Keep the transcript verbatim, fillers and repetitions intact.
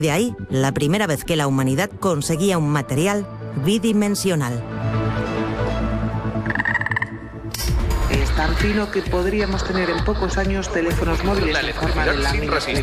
De ahí, la primera vez que la humanidad conseguía un material bidimensional. Es tan fino que podríamos tener en pocos años teléfonos móviles en forma de láminas.